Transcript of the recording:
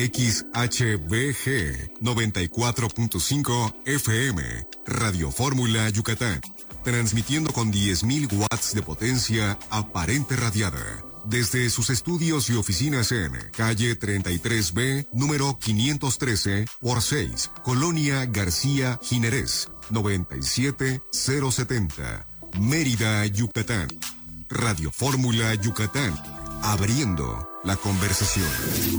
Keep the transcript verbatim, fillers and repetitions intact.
X H B G noventa y cuatro punto cinco F M, Radio Fórmula Yucatán, transmitiendo con diez mil watts de potencia aparente radiada. Desde sus estudios y oficinas en calle treinta y tres B, número quinientos trece por seis, Colonia García Ginerés, noventa y siete mil setenta, Mérida, Yucatán. Radio Fórmula Yucatán, abriendo la conversación.